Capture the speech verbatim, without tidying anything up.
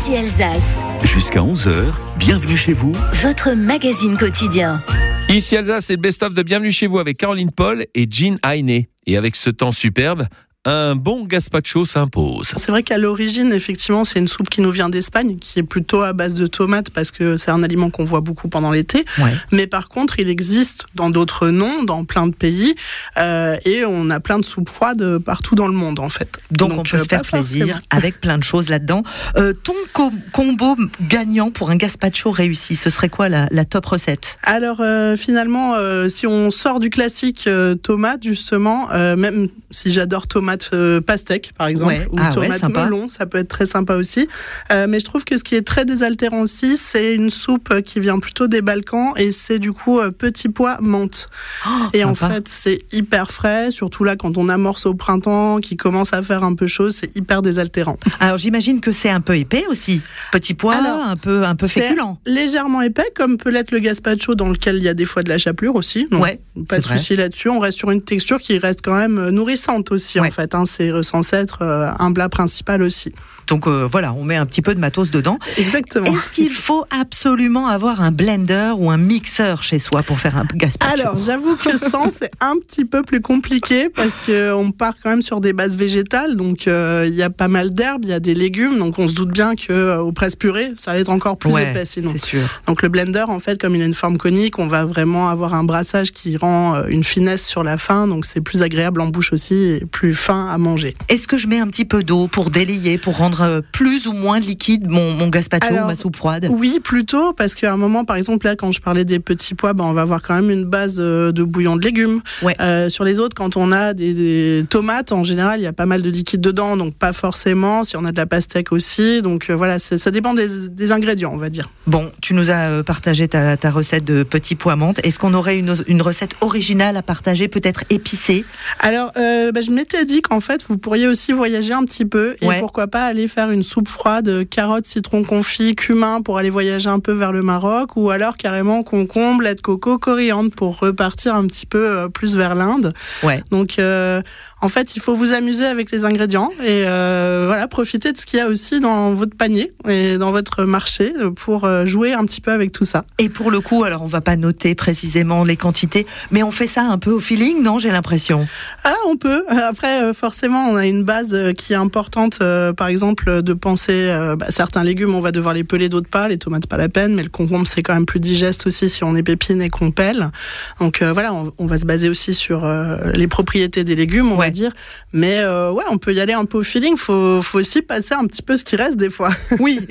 Ici Alsace. Jusqu'à onze heures, bienvenue chez vous. Votre magazine quotidien. Ici Alsace, c'est le best-of de Bienvenue chez vous avec Caroline Paul et Jean Heine. Et avec ce temps superbe, un bon gazpacho s'impose. C'est vrai qu'à l'origine, effectivement, c'est une soupe qui nous vient d'Espagne, qui est plutôt à base de tomates parce que c'est un aliment qu'on voit beaucoup pendant l'été. Ouais. Mais par contre, il existe dans d'autres noms, dans plein de pays, euh, et on a plein de soupes froides partout dans le monde, en fait. Donc, Donc on peut euh, se faire plaisir forcément. avec plein de choses là-dedans. Euh, ton co- combo gagnant pour un gazpacho réussi, ce serait quoi la, la top recette ? Alors euh, finalement, euh, si on sort du classique euh, tomate, justement, euh, même si j'adore tomate euh, pastèque, par exemple, Ouais. ou Ah tomate ouais, melon, ça peut être très sympa aussi. Euh, mais je trouve que ce qui est très désaltérant aussi, c'est une soupe qui vient plutôt des Balkans et c'est du coup euh, petits pois menthe. Oh, et sympa. en fait, c'est hyper frais, surtout là quand on amorce au printemps, qui commence à faire un peu chaud, c'est hyper désaltérant. Alors j'imagine que c'est un peu épais aussi. Petit pois, Alors, un peu, un peu C'est féculent. légèrement épais, comme peut l'être le gazpacho dans lequel il y a des fois de la chapelure aussi. Donc, Ouais, pas c'est de vrai. souci là-dessus. On reste sur une texture qui reste quand même nourrissante aussi, Ouais. en fait. Hein. C'est censé être euh, un plat principal aussi. Donc euh, voilà, on met un petit peu de matos dedans. Exactement. Est-ce qu'il faut absolument avoir un blender ou un mixeur chez soi pour faire un gazpacho ? Alors, j'avoue que sans, c'est un petit peu plus compliqué parce qu'on part quand même sur des bases végétales. Donc, il euh, y a pas mal d'herbes, il y a des légumes. Donc, on se doute bien qu'au euh, presse purée, ça va être encore plus Ouais, épais sinon. c'est sûr. Donc, le blender, en fait, comme il a une forme conique, on va vraiment avoir un brassage qui rend euh, une finesse sur la fin. Donc, c'est plus agréable en bouche aussi et plus fin à manger. Est-ce que je mets un petit peu d'eau pour délayer, pour rendre euh, plus ou moins liquide mon, mon gazpacho Alors, ou ma soupe froide ? Oui, plutôt, parce qu'à un moment, par exemple, là, quand je parlais des petits pois, ben, on va avoir quand même une base euh, de bouillon de légumes. Ouais. Euh, sur les autres, quand on a des, des tomates, en général, il y a pas mal de liquide dedans, donc pas forcément. Si on a de la pastèque aussi, donc euh, voilà, c'est, ça dépend des, des ingrédients, on va dire. Bon, tu nous as euh, partagé ta, ta recette de petits pois menthe. Est-ce qu'on aurait une, une recette originale à partager, peut-être épicée ? Alors, euh, ben, je m'étais dit qu'en fait, vous pourriez aussi voyager un petit peu, et Ouais. pourquoi pas aller faire une soupe froide, euh, carottes, citron confit, cumin pour aller voyager un peu vers le Maroc, ou alors carrément concombre, lait de coco, coriandre pour repartir un petit peu euh, plus vers l'Inde. Ouais. Donc, euh, en fait, il faut vous amuser avec les ingrédients et euh, voilà, profiter de ce qu'il y a aussi dans votre panier et dans votre marché pour euh, jouer un petit peu avec tout ça. Et pour le coup, alors on va pas noter précisément les quantités, mais on fait ça un peu au feeling, non ? J'ai l'impression. Ah, on peut. Après, euh, forcément, on a une base euh, qui est importante. Euh, par exemple, de penser euh, bah, certains légumes, on va devoir les peler, d'autres pas. Les tomates, pas la peine, mais le concombre, c'est quand même plus digeste aussi si on est pépine et qu'on pèle. Donc euh, voilà, on, on va se baser aussi sur euh, les propriétés des légumes, on Ouais. va dire. Mais euh, ouais, on peut y aller un peu au feeling. Faut, faut aussi passer un petit peu ce qui reste des fois. Oui.